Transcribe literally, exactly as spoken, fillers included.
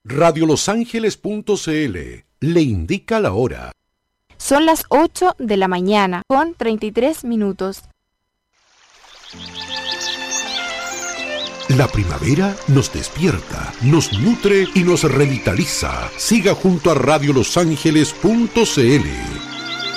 radio los ángeles punto c l le indica la hora. Son las ocho de la mañana con treinta y tres minutos. La primavera nos despierta, nos nutre y nos revitaliza. Siga junto a radio los ángeles punto c l.